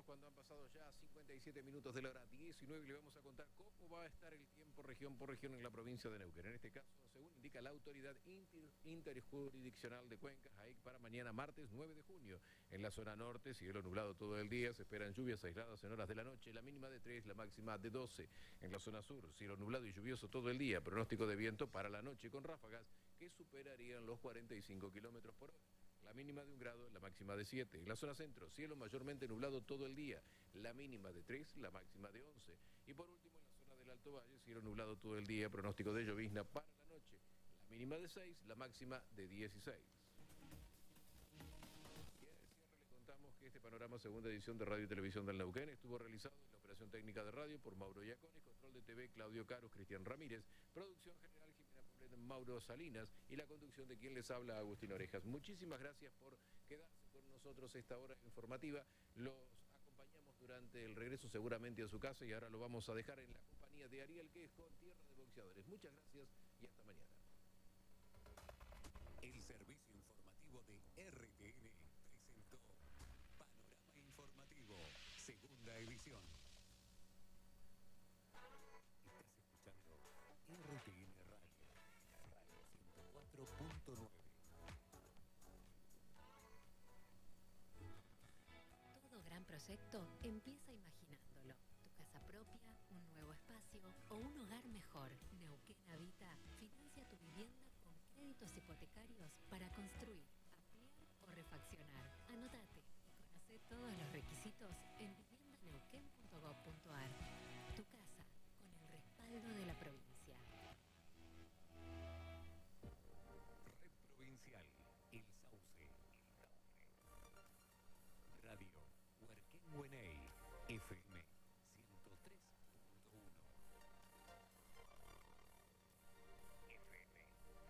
retornamos cuando han pasado ya 57 minutos de la hora 19 y le vamos a contar cómo va a estar el tiempo región por región en la provincia de Neuquén. En este caso, según indica la Autoridad Interjurisdiccional de Cuencas, AIC, para mañana martes 9 de junio. En la zona norte, cielo nublado todo el día, se esperan lluvias aisladas en horas de la noche, la mínima de 3, la máxima de 12. En la zona sur, cielo nublado y lluvioso todo el día, pronóstico de viento para la noche con ráfagas que superarían los 45 kilómetros por hora. La mínima de 1 grado, la máxima de 7. En la zona centro, cielo mayormente nublado todo el día, la mínima de 3, la máxima de 11. Y por último, en la zona del Alto Valle, cielo nublado todo el día, pronóstico de llovizna para la noche, la mínima de 6, la máxima de 16. Contamos que este panorama, segunda edición de Radio y Televisión del Neuquén, estuvo realizado en la operación técnica de radio por Mauro Iacones, control de TV Claudio Caros, Cristian Ramírez, producción general Jimena Poblet, Mauro Salinas y la conducción de quien les habla, Agustín Orejas. Muchísimas gracias por quedarse con nosotros esta hora informativa. Los acompañamos durante el regreso seguramente a su casa y ahora lo vamos a dejar en la compañía de Ariel, que es con Tierra de Boxeadores. Muchas gracias y hasta mañana. El servicio informativo de RTN presentó Panorama Informativo, segunda edición. Estás escuchando RTN Radio, la radio 104.9. Todo gran proyecto empieza imaginándolo. Tu casa propia, un nuevo espacio o un hogar mejor. Neuquén Habita financia tu vivienda con créditos hipotecarios para construir, ampliar o refaccionar. Anótate y conoce todos los requisitos en viviendaneuquén.gov.ar. Tu casa con el respaldo de la provincia. Red Provincial, El Sauce. Radio Huerquén Güeney, FM 103.1. FM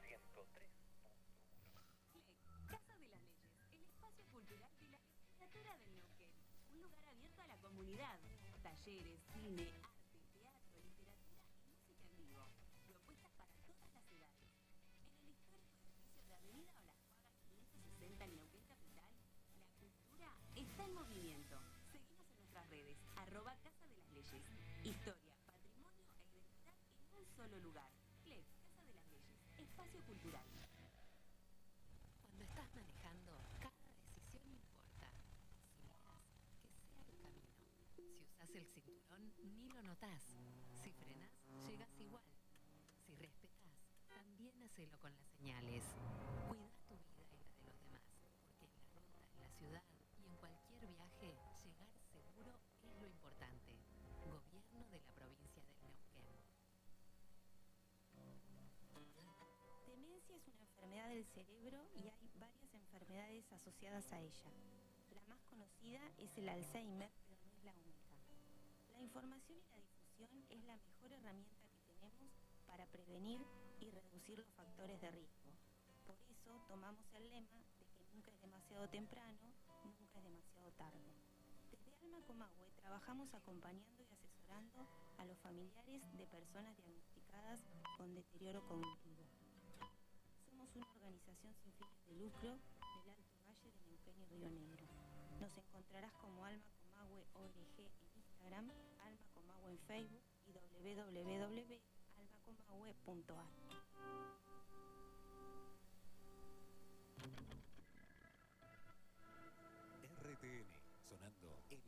103.1. Casa de las Leyes, el espacio cultural de la literatura del Neuquén. Un lugar abierto a la comunidad. Talleres, cine, arte, teatro, literatura y música en vivo. Propuestas para todas las edades. En el histórico edificio de Avenida Olas Pagas 560 en Neuquén Capital, la cultura está en movimiento. Seguimos en nuestras redes, @Casa de las Leyes. Historia, patrimonio e identidad en un solo lugar. CLEP, Casa de las Leyes, espacio cultural. Cuando estás manejando, cada decisión importa. Si miras, que sea el camino. Si usas el cinturón, ni lo notás. Si frenás, llegas igual. Si respetás, también hacelo con las señales. Cuida tu vida y la de los demás, porque en la ruta, en la ciudad y en cualquier viaje, llegar seguro es lo importante. Gobierno de la provincia del Neuquén. Demencia es una enfermedad del cerebro y hay varias enfermedades asociadas a ella. La más conocida es el Alzheimer, pero no es la única. La información y la difusión es la mejor herramienta que tenemos para prevenir y reducir los factores de riesgo. Por eso tomamos el lema de que nunca es demasiado temprano, nunca es demasiado tarde. Desde Alma Comahue trabajamos acompañando y asesorando a los familiares de personas diagnosticadas con deterioro cognitivo. Somos una organización sin fines de lucro del Alto Valle de Neuquén y Río Negro. Nos encontrarás como Alma Comahue ORG en Instagram, Alma Comahue en Facebook y www.almacomahue.ar. RTN, sonando en